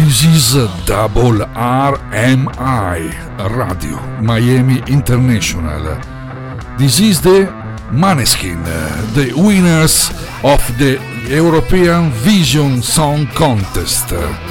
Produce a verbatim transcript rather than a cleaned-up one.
This is Double R M I Radio Miami International. This is the Maneskin, the winners of the European Vision Song Contest.